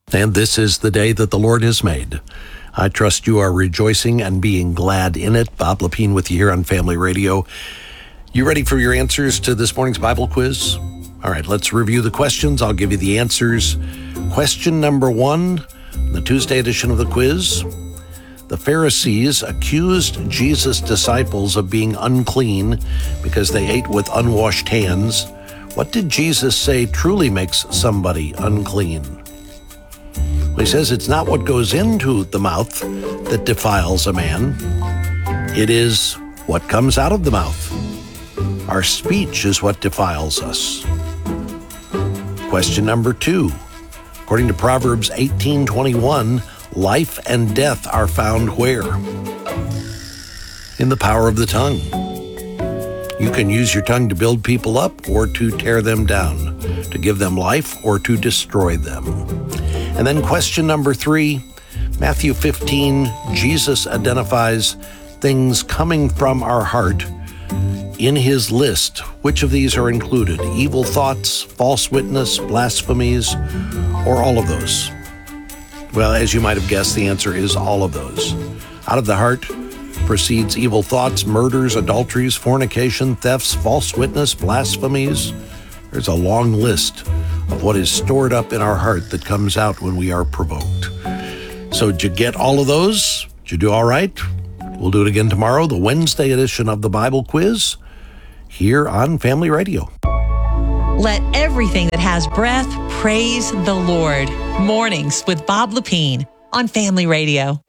And this is the day that the Lord has made. I trust you are rejoicing and being glad in it. Bob Lepine with you here on Family Radio. You ready for your answers to this morning's Bible quiz? All right, let's review the questions. I'll give you the answers. Question number 1, the Tuesday edition of the quiz. The Pharisees accused Jesus' disciples of being unclean because they ate with unwashed hands. What did Jesus say truly makes somebody unclean? He says it's not what goes into the mouth that defiles a man. It is what comes out of the mouth. Our speech is what defiles us. Question number 2. According to Proverbs 18:21, life and death are found where? In the power of the tongue. You can use your tongue to build people up or to tear them down, to give them life or to destroy them. And then question number 3, Matthew 15, Jesus identifies things coming from our heart in his list. Which of these are included? Evil thoughts, false witness, blasphemies, or all of those? Well, as you might have guessed, the answer is all of those. Out of the heart proceeds evil thoughts, murders, adulteries, fornication, thefts, false witness, blasphemies. There's a long list of what is stored up in our heart that comes out when we are provoked. So did you get all of those? Did you do all right? We'll do it again tomorrow, the Wednesday edition of the Bible Quiz, here on Family Radio. Let everything that has breath praise the Lord. Mornings with Bob Lepine on Family Radio.